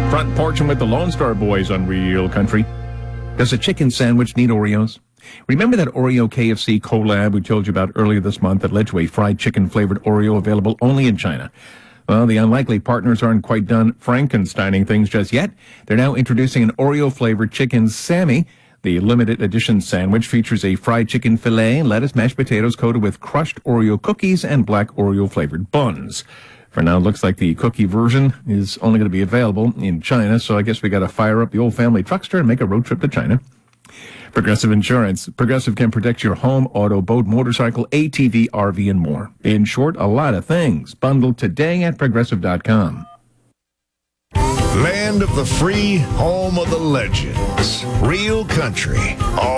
Front porching with the Lone Star Boys on Real Country. Does a chicken sandwich need Oreos? Remember that Oreo KFC collab we told you about earlier this month that led to a fried chicken-flavored Oreo available only in China? Well, the unlikely partners aren't quite done Frankensteining things just yet. They're now introducing an Oreo-flavored chicken Sammy. The limited edition sandwich features a fried chicken fillet, lettuce, mashed potatoes coated with crushed Oreo cookies, and black Oreo-flavored buns. For now, it looks like the cookie version is only going to be available in China, so I guess we got to fire up the old family truckster and make a road trip to China. Progressive Insurance. Progressive can protect your home, auto, boat, motorcycle, ATV, RV, and more. In short, a lot of things. Bundled today at Progressive.com. Land of the free, home of the legends. Real Country.